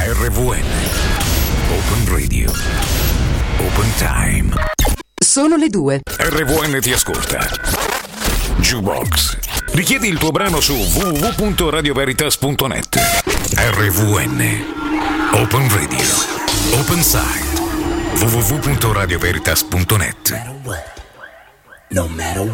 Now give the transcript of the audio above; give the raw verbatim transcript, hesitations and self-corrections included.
R V N. Open Radio. Open Time. Sono le due. R V N ti ascolta. Jukebox. Richiedi il tuo brano su w w w punto radio veritas punto net. R V N. Open Radio. Open Site. w w w punto radio veritas punto net. No matter